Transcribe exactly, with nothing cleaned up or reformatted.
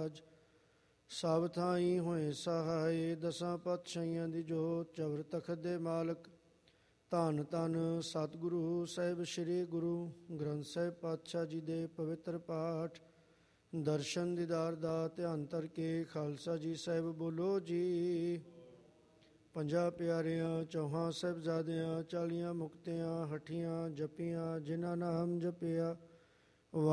ਰਾਜ। ਸਭ ਥਾਈ ਹੋਏ ਸਹਾਏ, ਦਸਾਂ ਪਾਤਸ਼ਾਹੀਆਂ ਦੀ ਜੋਤ, ਚਵਰ ਤਖਤ ਦੇ ਮਾਲਕ। ਧੰਨ ਧੰਨ ਸਤਿਗੁਰੂ ਸਾਹਿਬ ਸ੍ਰੀ ਗੁਰੂ ਗ੍ਰੰਥ ਸਾਹਿਬ ਪਾਤਸ਼ਾਹ ਜੀ ਦੇ ਪਵਿੱਤਰ ਪਾਠ ਦਰਸ਼ਨ ਦੀਦਾਰ ਦਾ ਧਿਆਨ ਧਰ ਕੇ ਖਾਲਸਾ ਜੀ ਸਾਹਿਬ ਬੋਲੋ ਜੀ। ਪੰਜਾਂ ਪਿਆਰਿਆਂ, ਚੌਹਾਂ ਸਾਹਿਬਜ਼ਾਦਿਆਂ, ਚਾਲੀਆਂ ਮੁਕਤਿਆਂ, ਹੱਠੀਆਂ ਜਪੀਆਂ, ਜਿਨ੍ਹਾਂ ਨਾਮ ਜਪਿਆ